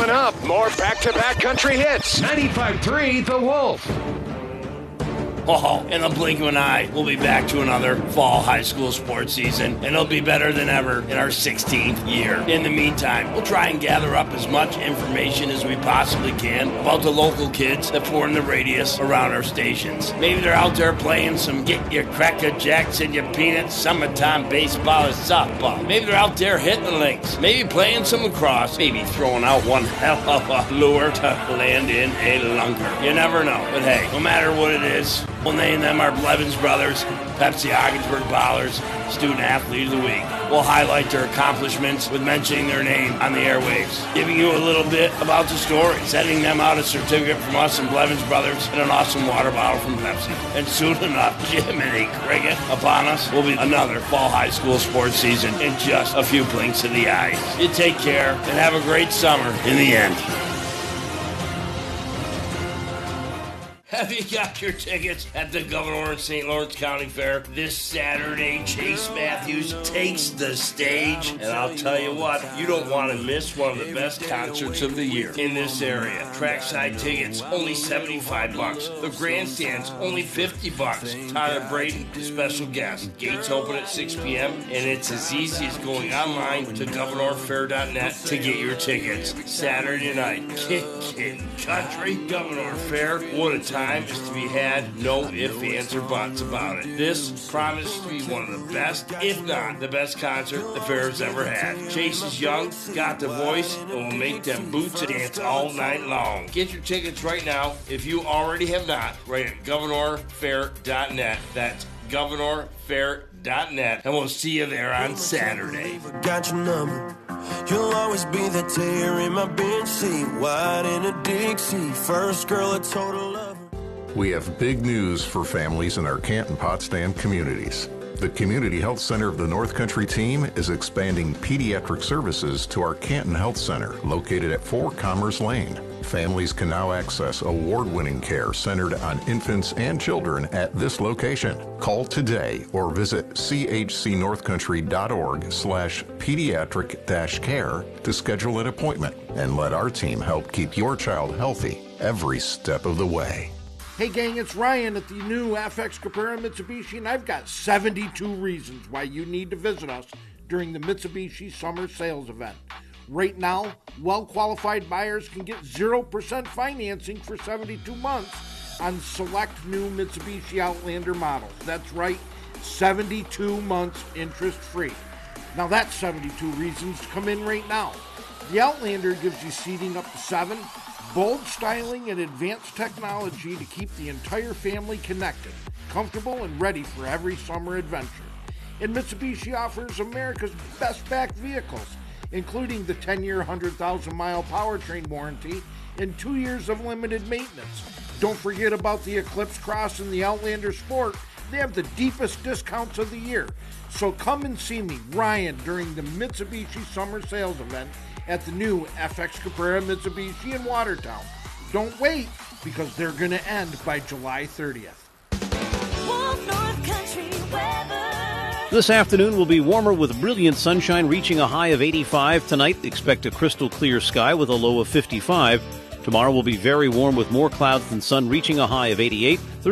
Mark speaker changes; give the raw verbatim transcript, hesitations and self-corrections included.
Speaker 1: Coming up, more back-to-back country hits.
Speaker 2: ninety-five point three The Wolf.
Speaker 3: Oh, in a blink of an eye, we'll be back to another fall high school sports season, and it'll be better than ever in our sixteenth year. In the meantime, we'll try and gather up as much information as we possibly can about the local kids that form the radius around our stations. Maybe they're out there playing some get your cracker jacks and your peanuts, summertime baseball or softball. Maybe they're out there hitting the links, maybe playing some lacrosse, maybe throwing out one hell of a lure to land in a lunker. You never know, but hey, no matter what it is, we'll name them our Blevins Brothers, Pepsi Ogdensburg Ballers, Student Athlete of the Week. We'll highlight their accomplishments with mentioning their name on the airwaves, giving you a little bit about the story, sending them out a certificate from us and Blevins Brothers and an awesome water bottle from Pepsi. And soon enough, Jiminy Cricket, upon us will be another fall high school sports season in just a few blinks of the eyes. You take care and have a great summer in the end. Have you got your tickets at the Governor and Saint Lawrence County Fair this Saturday? Chase Matthews takes the stage, and I'll tell you what, you don't want to miss one of the best concerts of the year in this area. Trackside tickets only seventy-five bucks. The grandstands only fifty bucks. Tyler Braden, special guest. Gates open at six p.m. and it's as easy as going online to governor fair dot net to get your tickets. Saturday night, kickin' country, Governor Fair. What a time is to be had, no ifs, ands, or buts about it. This promises to be one of the best, if not the best concert the fair has ever had. Chase is young, got the voice, and will make them boots dance all night long. Get your tickets right now if you already have not, right at governor fair dot net. That's governor fair dot net, and we'll see you there on Saturday.
Speaker 4: Got your number. You'll always be the tear in my bench seat, wide in a Dixie, first girl a total lover.
Speaker 5: We have big news for families in our Canton Potsdam communities. The Community Health Center of the North Country team is expanding pediatric services to our Canton Health Center, located at four Commerce Lane. Families can now access award-winning care centered on infants and children at this location. Call today or visit c h c north country dot org slash pediatric dash care to schedule an appointment and let our team help keep your child healthy every step of the way.
Speaker 6: Hey gang, it's Ryan at the new F X Caprara Mitsubishi, and I've got seventy-two reasons why you need to visit us during the Mitsubishi Summer Sales Event. Right now, well-qualified buyers can get zero percent financing for seventy-two months on select new Mitsubishi Outlander models. That's right, seventy-two months interest-free. Now that's seventy-two reasons to come in right now. The Outlander gives you seating up to seven, bold styling and advanced technology to keep the entire family connected, comfortable, and ready for every summer adventure. And Mitsubishi offers America's best-backed vehicles, including the ten-year, one hundred thousand mile powertrain warranty and two years of limited maintenance. Don't forget about the Eclipse Cross and the Outlander Sport. They have the deepest discounts of the year. So come and see me, Ryan, during the Mitsubishi Summer Sales Event at the new F X Caprara Mitsubishi in Watertown. Don't wait, because they're going to end by July thirtieth.
Speaker 7: North Country weather.
Speaker 8: This afternoon will be warmer with brilliant sunshine reaching a high of eighty-five. Tonight, expect a crystal clear sky with a low of fifty-five. Tomorrow will be very warm with more clouds than sun reaching a high of eighty-eight.